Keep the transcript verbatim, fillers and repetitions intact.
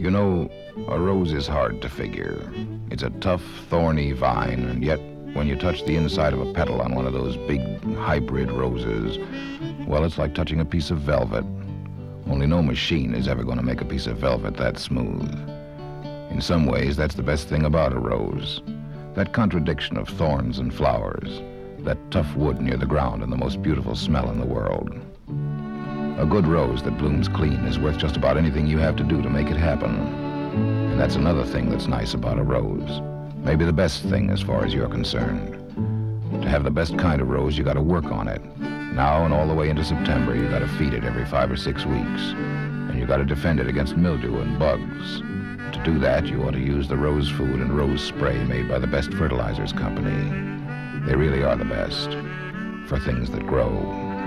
You know, a rose is hard to figure. It's a tough, thorny vine, and yet when you touch the inside of a petal on one of those big hybrid roses, well, it's like touching a piece of velvet. Only no machine is ever going to make a piece of velvet that smooth. In some ways, that's the best thing about a rose. That contradiction of thorns and flowers, that tough wood near the ground and the most beautiful smell in the world. A good rose that blooms clean is worth just about anything you have to do to make it happen. And that's another thing that's nice about a rose. Maybe the best thing as far as you're concerned. To have the best kind of rose, you got to work on it. Now and all the way into September, you got to feed it every five or six weeks. And you got to defend it against mildew and bugs. To do that, you ought to use the rose food and rose spray made by the best fertilizers company. They really are the best for things that grow.